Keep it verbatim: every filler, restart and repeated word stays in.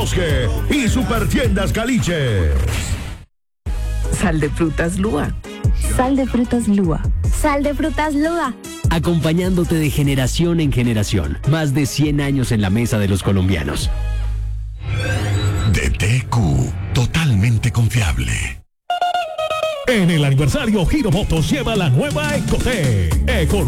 Bosque y Supertiendas Caliche. Sal de frutas Lua. Sal de frutas Lua. Sal de frutas Lua. Acompañándote de generación en generación. Más de cien años en la mesa de los colombianos. D T Q, totalmente confiable. En el aniversario, Giro Motos lleva la nueva Ecotec. Eco